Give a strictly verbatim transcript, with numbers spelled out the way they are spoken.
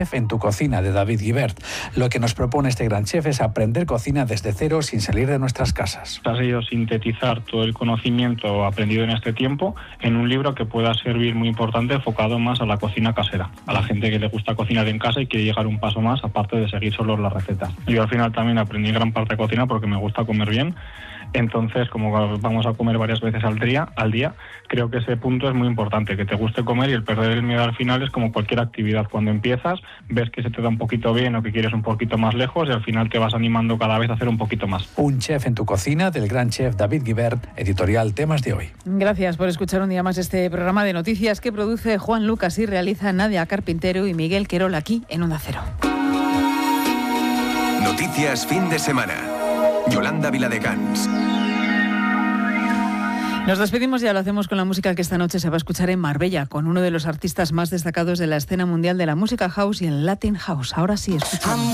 en tu cocina de David Guibert. Lo que nos propone este gran chef es aprender cocina desde cero sin salir de nuestras casas. Ha sido sintetizar todo el conocimiento aprendido en este tiempo en un libro que pueda servir muy importante, enfocado más a la cocina casera, a la gente que le gusta cocinar en casa y quiere llegar un paso más aparte de seguir solo las recetas. Yo al final también aprendí gran parte de cocina porque me gusta comer bien. Entonces, como vamos a comer varias veces al día, al día, creo que ese punto es muy importante, que te guste comer, y el perder el miedo al final es como cualquier actividad. Cuando empiezas, ves que se te da un poquito bien o que quieres un poquito más lejos y al final te vas animando cada vez a hacer un poquito más. Un chef en tu cocina del gran chef David Guibert, editorial Temas de Hoy. Gracias por escuchar un día más este programa de noticias que produce Juan Lucas y realiza Nadia Carpintero y Miguel Querol aquí en Onda Cero. Noticias fin de semana. Yolanda Viladecans. Nos despedimos, ya lo hacemos con la música que esta noche se va a escuchar en Marbella, con uno de los artistas más destacados de la escena mundial de la música house y el Latin house. Ahora sí, escuchamos.